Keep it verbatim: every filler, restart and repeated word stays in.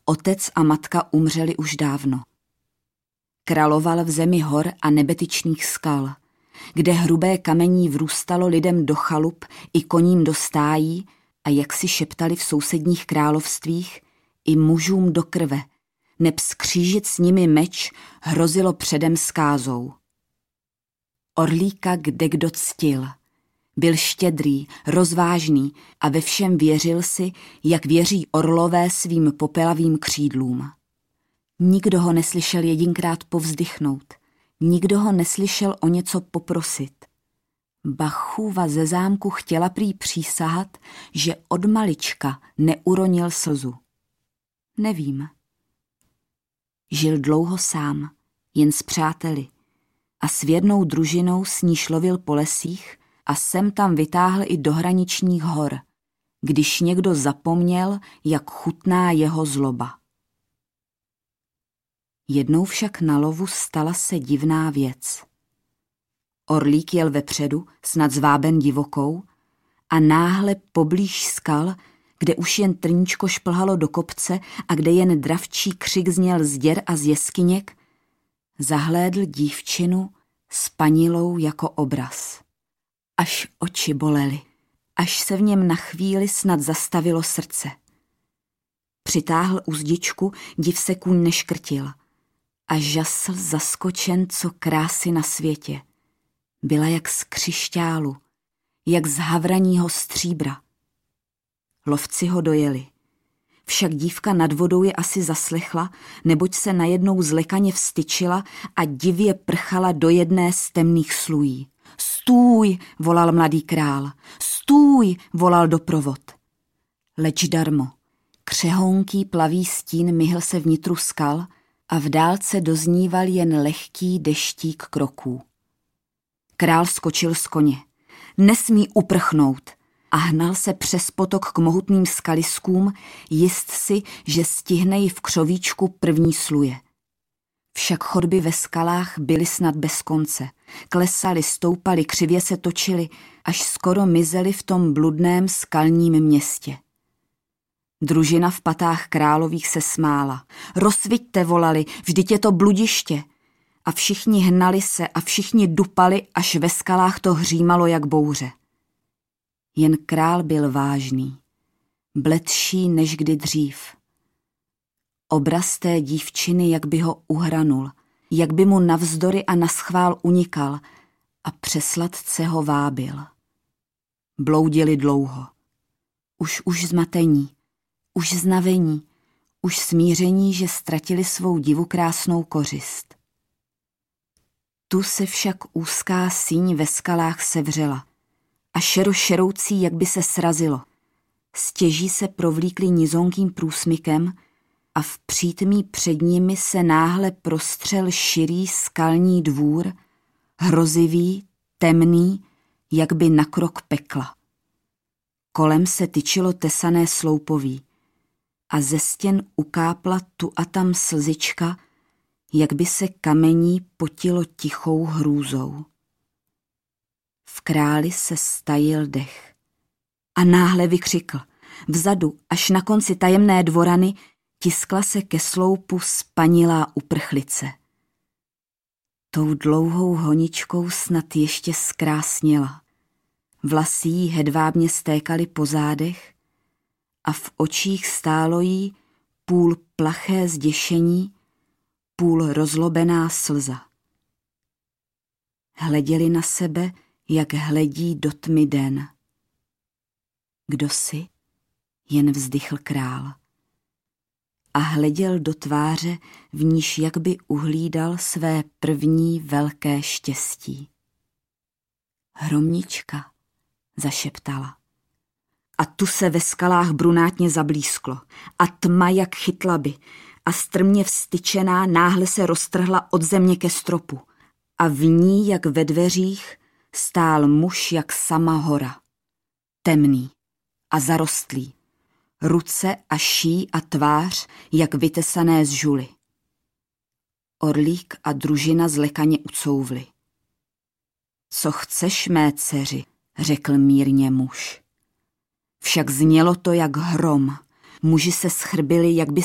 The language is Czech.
Otec a matka umřeli už dávno. Královal v zemi hor a nebetyčných skal, kde hrubé kamení vrůstalo lidem do chalup i koním do stájí a jak si šeptali v sousedních královstvích, i mužům do krve, neb skřížit s nimi meč hrozilo předem skázou. Orlíka kdekdo ctil. Byl štědrý, rozvážný a ve všem věřil si, jak věří orlové svým popelavým křídlům. Nikdo ho neslyšel jedinkrát povzdychnout, nikdo ho neslyšel o něco poprosit. Ba chůva ze zámku chtěla prý přísahat, že od malička neuronil slzu. Nevím. Žil dlouho sám, jen s přáteli, a s věrnou družinou s níž lovil po lesích a sem tam vytáhl i do hraničních hor, když někdo zapomněl, jak chutná jeho zloba. Jednou však na lovu stala se divná věc. Orlík jel vepředu, snad zváben divokou, a náhle poblíž skal, kde už jen trníčko šplhalo do kopce a kde jen dravčí křik zněl z děr a z jeskyněk, zahlédl dívčinu spanilou jako obraz. Až oči bolely, až se v něm na chvíli snad zastavilo srdce. Přitáhl uzdičku, div se kůň neškrtil a žasl zaskočen, co krásy na světě. Byla jak z křišťálu, jak z havraního stříbra. Lovci ho dojeli. Však dívka nad vodou je asi zaslechla, neboť se najednou zlekaně vstyčila a divě prchala do jedné z temných slují. Stůj, volal mladý král, stůj, volal doprovod. Leč darmo. Křehounký plavý stín myhl se vnitru skal a v dálce dozníval jen lehký deštík kroků. Král skočil z koně. Nesmí uprchnout. A hnal se přes potok k mohutným skaliskům, jist si, že stihne ji v křovíčku první sluje. Však chodby ve skalách byly snad bez konce. Klesali, stoupali, křivě se točili, až skoro mizeli v tom bludném skalním městě. Družina v patách králových se smála. Rozsviťte, volali, vždyť je to bludiště. A všichni hnali se a všichni dupali, až ve skalách to hřímalo jak bouře. Jen král byl vážný, bledší než kdy dřív. Obraz té dívčiny, jak by ho uhranul, jak by mu navzdory a naschvál unikal a přesladce ho vábil. Bloudili dlouho. Už už zmatení, už znavení, už smíření, že ztratili svou divu krásnou kořist. Tu se však úzká síň ve skalách sevřela a šero šeroucí, jak by se srazilo. Stěží se provlíkli nizonkým průsmykem a v přítmí před nimi se náhle prostřel širý skalní dvůr, hrozivý, temný, jak by na krok pekla. Kolem se tyčilo tesané sloupoví a ze stěn ukápla tu a tam slzička, jak by se kamení potilo tichou hrůzou. V králi se stajil dech a náhle vykřikl. Vzadu, až na konci tajemné dvorany, tiskla se ke sloupu spanilá uprchlice. Tou dlouhou honičkou snad ještě zkrásněla. Vlasy jí hedvábně stékaly po zádech a v očích stálo jí půl plaché zděšení, půl rozlobená slza. Hleděli na sebe, jak hledí do tmy den. Kdo jsi? Jen vzdychl král. A hleděl do tváře, v níž jakby uhlídal své první velké štěstí. Hromnička, zašeptala. A tu se ve skalách brunátně zablísklo a tma jak chytlaby a strmě vstyčená náhle se roztrhla od země ke stropu a v ní, jak ve dveřích, stál muž jak sama hora. Temný a zarostlý, ruce a ší a tvář, jak vytesané z žuly. Orlík a družina zlekaně ucouvli. Co chceš, mé dceři, řekl mírně muž. Však znělo to jak hrom, muži se schrbili, jak by